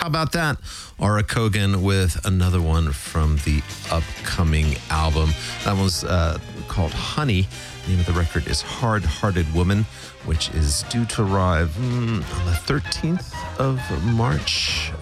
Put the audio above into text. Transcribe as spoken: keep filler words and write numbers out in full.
How about that? Aura Kogan with another one from the upcoming album. That was uh, called Honey. The name of the record is Hard Hearted Woman, which is due to arrive mm, on the thirteenth of March.